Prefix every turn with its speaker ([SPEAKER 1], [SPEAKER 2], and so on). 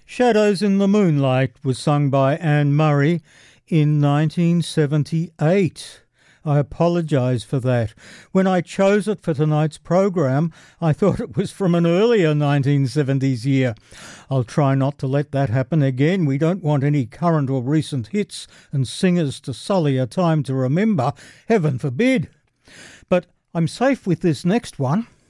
[SPEAKER 1] Shadows in the Moonlight was sung by Anne Murray in 1978. I apologise for that. When I chose it for tonight's program, I thought it was from an earlier 1970s year. I'll try not to let that happen again. We don't want any current or recent hits and singers to sully a time to remember. Heaven forbid. But I'm safe with this next one.